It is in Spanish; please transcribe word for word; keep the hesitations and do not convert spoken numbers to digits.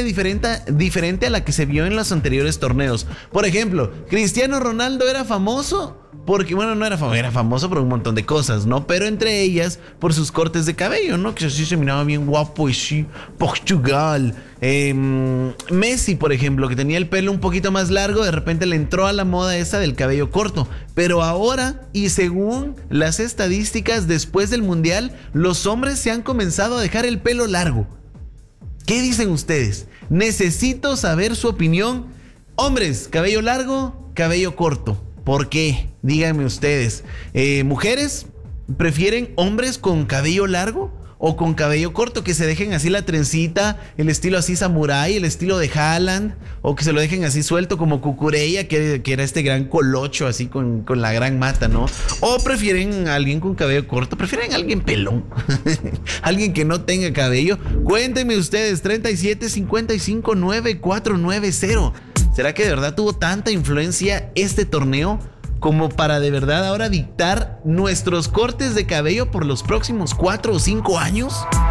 diferente, diferente a la que se vio en los anteriores torneos. Por ejemplo, Cristiano Ronaldo era famoso porque, bueno, no era famoso, era famoso por un montón de cosas, ¿no? Pero entre ellas por sus cortes de cabello, ¿no? Que así se miraba bien guapo y sí, Portugal. Eh, Messi, por ejemplo, que tenía el pelo un poquito más largo, de repente le entró a la moda esa del cabello corto. Pero ahora, y según las estadísticas, después del Mundial, los hombres se han comenzado a dejar el pelo largo. ¿Qué dicen ustedes? Necesito saber su opinión. Hombres, cabello largo, cabello corto. ¿Por qué? Díganme ustedes. Eh, ¿Mujeres prefieren hombres con cabello largo o con cabello corto? Que se dejen así la trencita, el estilo así samurái, el estilo de Haaland, o que se lo dejen así suelto como Cucurella, que, que era este gran colocho así con, con la gran mata, ¿no? O prefieren a alguien con cabello corto, prefieren a alguien pelón, alguien que no tenga cabello. Cuéntenme ustedes, treinta y siete, cincuenta y cinco, nueve cuatro nueve cero. ¿Será que de verdad tuvo tanta influencia este torneo como para de verdad ahora dictar nuestros cortes de cabello por los próximos cuatro o cinco años?